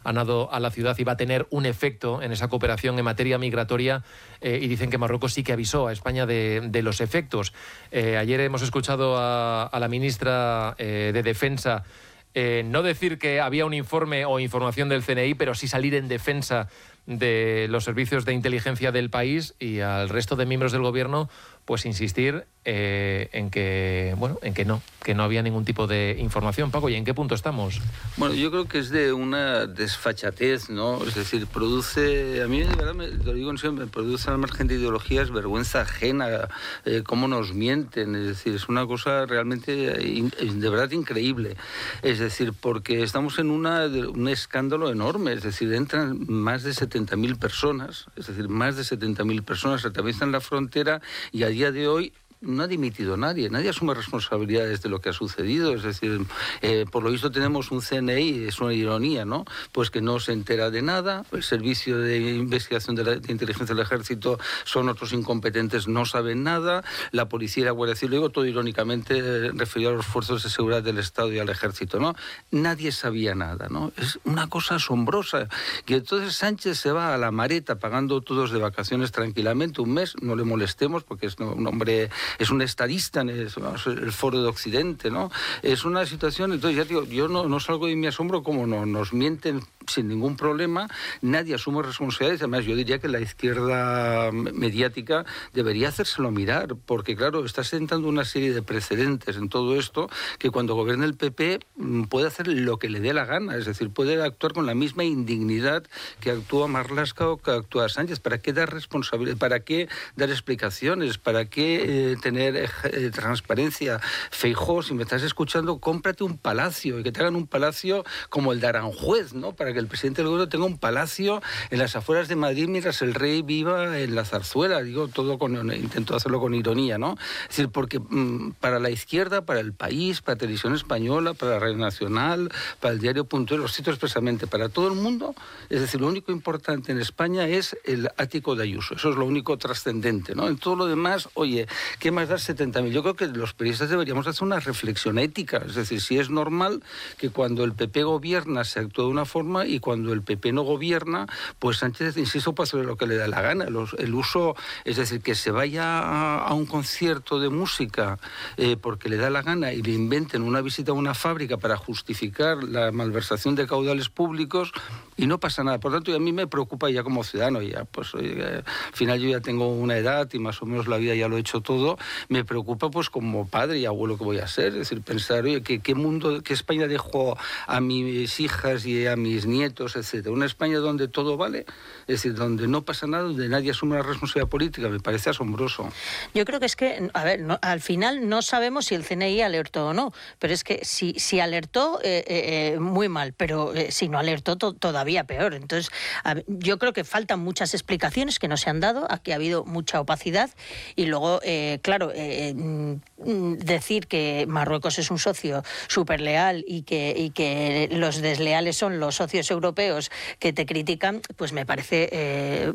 han dado a la ciudad y va a tener un efecto en esa cooperación en materia migratoria, y dicen que Marruecos sí que avisó a España de los efectos. Ayer hemos escuchado a la ministra de Defensa no decir que había un informe o información del CNI, pero sí salir en defensa de los servicios de inteligencia del país, y al resto de miembros del gobierno pues insistir en que no había ningún tipo de información. Paco, ¿y en qué punto estamos? Bueno, yo creo que es de una desfachatez, ¿no? Es decir, produce, a mí de verdad, lo digo en serio, me produce al margen de ideologías vergüenza ajena, cómo nos mienten, es decir, es una cosa realmente de verdad increíble. Es decir, porque estamos en un escándalo enorme, es decir, entran más de 70.000 personas, es decir, más de 70.000 personas atraviesan la frontera, y a día de hoy no ha dimitido nadie asume responsabilidades de lo que ha sucedido. Es decir, por lo visto tenemos un CNI, es una ironía, ¿no? Pues que no se entera de nada, el servicio de investigación de inteligencia del ejército son otros incompetentes, no saben nada, la policía y la Guardia Civil, digo todo irónicamente referido a los esfuerzos de seguridad del Estado y al ejército, ¿no? Nadie sabía nada, ¿no? Es una cosa asombrosa. Y entonces Sánchez se va a la Mareta pagando todos de vacaciones tranquilamente un mes, no le molestemos porque es un hombre, es un estadista en el Foro de Occidente, ¿no? Es una situación, entonces ya digo, yo no salgo de mi asombro como nos mienten sin ningún problema, nadie asume responsabilidades. Además, yo diría que la izquierda mediática debería hacérselo mirar, porque claro, está sentando una serie de precedentes en todo esto, que cuando gobierne el PP puede hacer lo que le dé la gana, es decir, puede actuar con la misma indignidad que actúa Marlaska o que actúa Sánchez. ¿Para qué dar responsabilidad? ¿Para qué dar explicaciones? ¿Para qué tener transparencia? Feijóo, si me estás escuchando, cómprate un palacio, y que te hagan un palacio como el de Aranjuez, ¿no? Para que el presidente del gobierno tenga un palacio en las afueras de Madrid mientras el rey viva en la zarzuela. Digo, intento hacerlo con ironía, ¿no? Es decir, porque para la izquierda, para el país, para Televisión Española, para la Radio Nacional, para el diario Puntuero, lo cito expresamente, para todo el mundo, es decir, lo único importante en España es el ático de Ayuso. Eso es lo único trascendente, ¿no? En todo lo demás, oye, ¿qué más dar 70.000? Yo creo que los periodistas deberíamos hacer una reflexión ética. Es decir, si es normal que cuando el PP gobierna se actúe de una forma, y cuando el PP no gobierna, pues Sánchez, insisto, puede hacer lo que le da la gana. El uso, es decir, que se vaya a un concierto de música porque le da la gana y le inventen una visita a una fábrica para justificar la malversación de caudales públicos, y no pasa nada. Por tanto, a mí me preocupa ya como ciudadano, ya pues al final yo ya tengo una edad y más o menos la vida ya lo he hecho todo, me preocupa pues como padre y abuelo que voy a ser, es decir, pensar, oye, ¿qué mundo, qué España dejo a mis hijas y a mis nietos, etcétera? Una España donde todo vale, es decir, donde no pasa nada, donde nadie asume la responsabilidad política, me parece asombroso. Yo creo que es que, a ver, al final no sabemos si el CNI alertó o no, pero es que si alertó, muy mal, pero si no alertó, todavía peor. Entonces, yo creo que faltan muchas explicaciones que no se han dado, aquí ha habido mucha opacidad, y luego, claro, decir que Marruecos es un socio súper leal y que los desleales son los socios europeos que te critican, pues me parece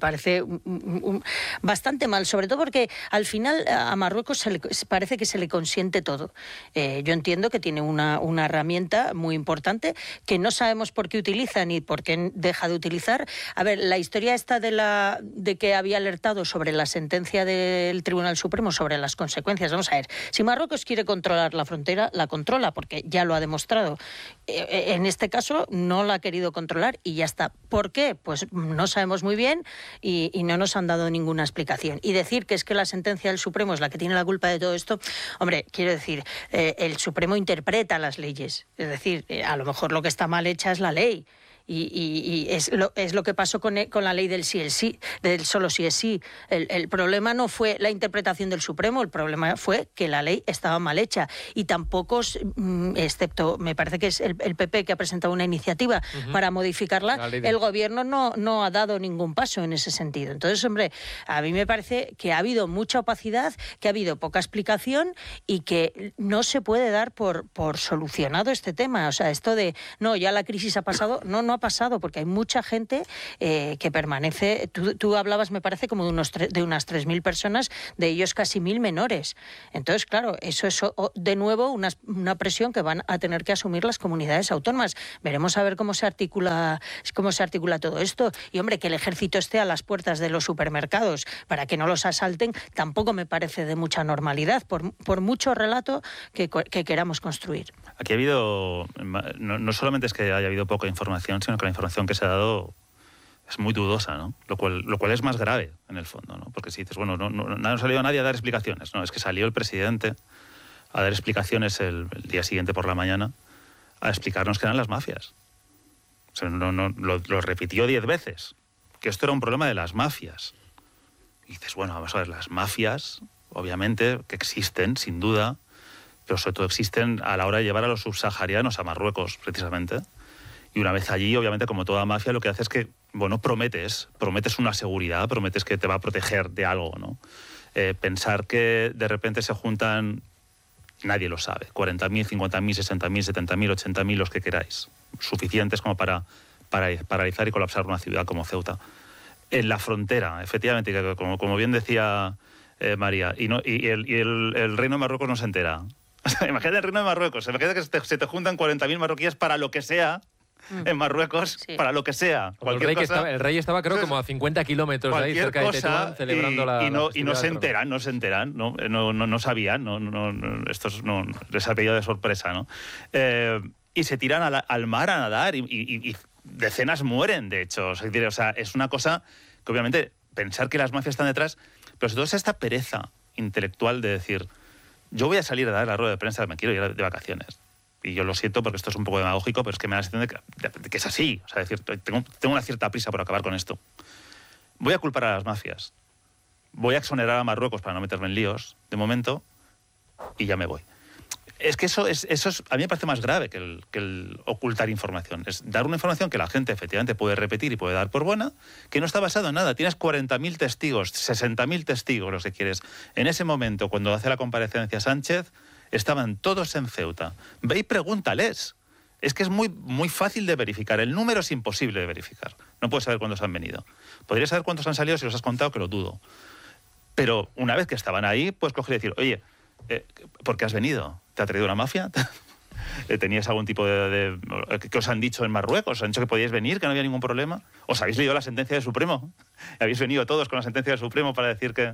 bastante mal, sobre todo porque al final a Marruecos parece que se le consiente todo. Yo entiendo que tiene una herramienta muy importante que no sabemos por qué utiliza ni por qué deja de utilizar. A ver, la historia esta de que había alertado sobre la sentencia del Tribunal Supremo sobre las consecuencias. Vamos a ver, si Marruecos quiere controlar la frontera, la controla, porque ya lo ha demostrado. En este caso no la ha querido controlar y ya está. ¿Por qué? Pues no sabemos muy bien y no nos han dado ninguna explicación. Y decir que es que la sentencia del Supremo es la que tiene la culpa de todo esto, hombre, quiero decir, el Supremo interpreta las leyes. Es decir, a lo mejor lo que está mal hecha es la ley. Y es lo que pasó con la ley del sí, el sí, del solo sí es sí. El problema no fue la interpretación del Supremo, el problema fue que la ley estaba mal hecha. Y tampoco, excepto, me parece que es el PP que ha presentado una iniciativa para modificarla, el gobierno no ha dado ningún paso en ese sentido. Entonces, hombre, a mí me parece que ha habido mucha opacidad, que ha habido poca explicación y que no se puede dar por solucionado este tema. O sea, esto de, no, ya la crisis ha pasado, no ha pasado, porque hay mucha gente que permanece. Tú hablabas, me parece, como de unas 3.000 personas, de ellos casi 1.000 menores. Entonces, claro, eso es de nuevo una presión que van a tener que asumir las comunidades autónomas. Veremos a ver cómo se articula todo esto. Y, hombre, que el ejército esté a las puertas de los supermercados para que no los asalten, tampoco me parece de mucha normalidad, por mucho relato que queramos construir. Aquí ha habido, no solamente es que haya habido poca información, sino que la información que se ha dado es muy dudosa, ¿no? Lo cual es más grave, en el fondo, ¿no? Porque si dices, bueno, no ha salido nadie a dar explicaciones. No, es que salió el presidente a dar explicaciones el día siguiente por la mañana, a explicarnos que eran las mafias. O sea, lo repitió 10 veces, que esto era un problema de las mafias. Y dices, bueno, vamos a ver, las mafias, obviamente, que existen, sin duda, pero sobre todo existen a la hora de llevar a los subsaharianos a Marruecos, precisamente. Y una vez allí, obviamente, como toda mafia, lo que hace es que, bueno, prometes una seguridad, prometes que te va a proteger de algo, ¿no? Pensar que de repente se juntan, nadie lo sabe, 40.000, 50.000, 60.000, 70.000, 80.000, los que queráis, suficientes como para paralizar y colapsar una ciudad como Ceuta. En la frontera, efectivamente, que como bien decía María, y el Reino de Marruecos no se entera. O sea, imagínate el Reino de Marruecos, imagínate que se te juntan 40.000 marroquíes para lo que sea, en Marruecos, sí, para lo que sea. Cualquier cosa. El rey estaba, creo, como a 50 kilómetros de ahí, cerca de Tetuán, celebrando y no se enteran, no sabían, estos no les ha pillado de sorpresa, ¿no? Y se tiran al mar a nadar y decenas mueren, de hecho. O sea, es una cosa que, obviamente, pensar que las mafias están detrás, pero sobre todo es esta pereza intelectual de decir, yo voy a salir a dar la rueda de prensa, me quiero ir de vacaciones. Y yo lo siento porque esto es un poco demagógico, pero es que me da la sensación de que es así. O sea, decir, tengo una cierta prisa por acabar con esto. Voy a culpar a las mafias. Voy a exonerar a Marruecos para no meterme en líos, de momento, y ya me voy. Es que eso es a mí me parece más grave que el ocultar información. Es dar una información que la gente efectivamente puede repetir y puede dar por buena, que no está basado en nada. Tienes 40.000 testigos, 60.000 testigos, los que quieres. En ese momento, cuando hace la comparecencia Sánchez, estaban todos en Ceuta. Ve y pregúntales. Es que es muy, muy fácil de verificar. El número es imposible de verificar. No puedes saber cuántos han venido. Podrías saber cuántos han salido si los has contado, que lo dudo. Pero una vez que estaban ahí, puedes coger y decir, oye, ¿por qué has venido? ¿Te ha traído una mafia? ¿Tenías algún tipo de ¿qué os han dicho en Marruecos? ¿Os han dicho que podíais venir, que no había ningún problema? ¿Os habéis leído la sentencia del Supremo? ¿Habéis venido todos con la sentencia del Supremo para decir que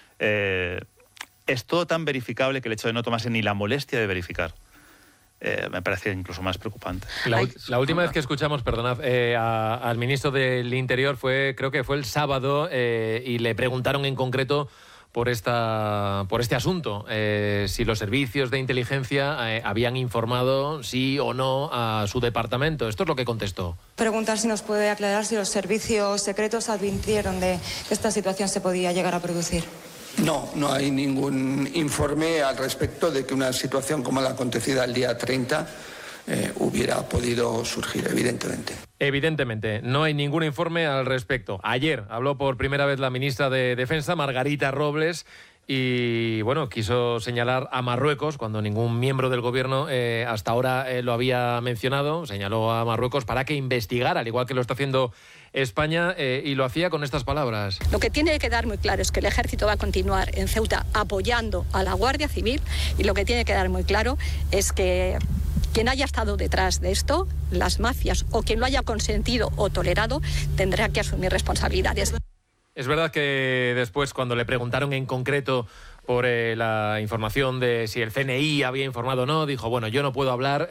es todo tan verificable que el hecho de no tomarse ni la molestia de verificar me parece incluso más preocupante? La última vez que escuchamos, perdonad, al ministro del Interior creo que fue el sábado, y le preguntaron en concreto por este asunto, si los servicios de inteligencia habían informado sí o no a su departamento. Esto es lo que contestó. Preguntar si nos puede aclarar si los servicios secretos advirtieron de que esta situación se podía llegar a producir. No hay ningún informe al respecto de que una situación como la acontecida el día 30 hubiera podido surgir, evidentemente. Evidentemente, no hay ningún informe al respecto. Ayer habló por primera vez la ministra de Defensa, Margarita Robles, y bueno, quiso señalar a Marruecos, cuando ningún miembro del gobierno hasta ahora lo había mencionado. Señaló a Marruecos para que investigara, al igual que lo está haciendo España, y lo hacía con estas palabras. Lo que tiene que quedar muy claro es que el ejército va a continuar en Ceuta apoyando a la Guardia Civil, y lo que tiene que quedar muy claro es que quien haya estado detrás de esto, las mafias, o quien lo haya consentido o tolerado, tendrá que asumir responsabilidades. Es verdad que después, cuando le preguntaron en concreto por la información de si el CNI había informado o no, dijo, bueno, yo no puedo hablar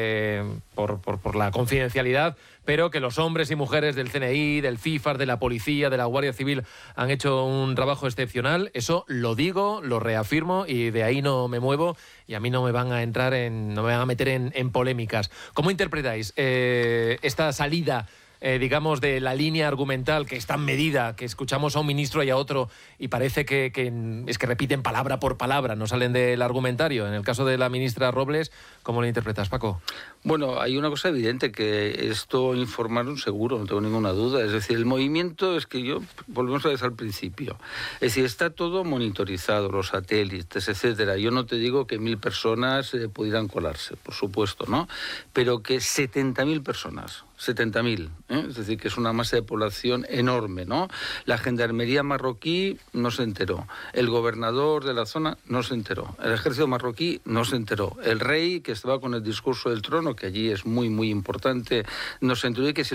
por la confidencialidad, pero que los hombres y mujeres del CNI, del FIFAR, de la policía, de la Guardia Civil han hecho un trabajo excepcional. Eso lo digo, lo reafirmo, y de ahí no me muevo, y a mí no me van a meter en polémicas. ¿Cómo interpretáis esta salida, digamos, de la línea argumental que es tan medida, que escuchamos a un ministro y a otro y parece que es que repiten palabra por palabra, no salen del argumentario? En el caso de la ministra Robles, ¿cómo lo interpretas, Paco? Bueno, hay una cosa evidente, que esto informaron seguro, no tengo ninguna duda. Es decir, el movimiento es que volvemos a ver al principio. Es decir, está todo monitorizado, los satélites, etcétera. Yo no te digo que 1.000 personas pudieran colarse, por supuesto, ¿no? Pero que 70.000 personas 70.000, es decir, que es una masa de población enorme, ¿no? La gendarmería marroquí no se enteró, el gobernador de la zona no se enteró, el ejército marroquí no se enteró, el rey, que estaba con el discurso del trono, que allí es muy, muy importante, no se enteró, y que si